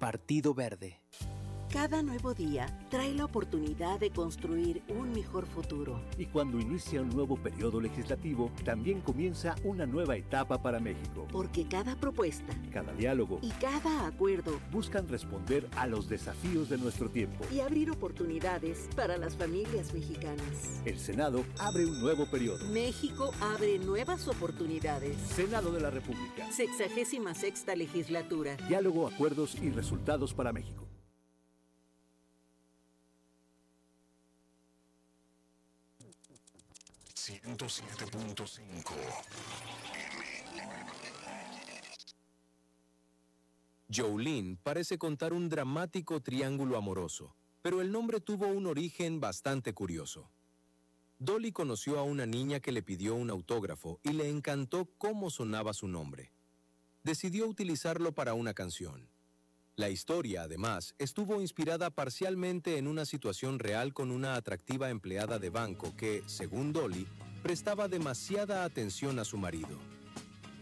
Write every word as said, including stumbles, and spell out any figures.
Partido Verde. Cada nuevo día trae la oportunidad de construir un mejor futuro. Y cuando inicia un nuevo periodo legislativo, también comienza una nueva etapa para México. Porque cada propuesta, cada diálogo y cada acuerdo buscan responder a los desafíos de nuestro tiempo y abrir oportunidades para las familias mexicanas. El Senado abre un nuevo periodo. México abre nuevas oportunidades. Senado de la República. Sexagésima sexta legislatura. Diálogo, acuerdos y resultados para México. ciento siete punto cinco. Jolene parece contar un dramático triángulo amoroso, pero el nombre tuvo un origen bastante curioso. Dolly conoció a una niña que le pidió un autógrafo y le encantó cómo sonaba su nombre. Decidió utilizarlo para una canción. La historia, además, estuvo inspirada parcialmente en una situación real con una atractiva empleada de banco que, según Dolly, prestaba demasiada atención a su marido.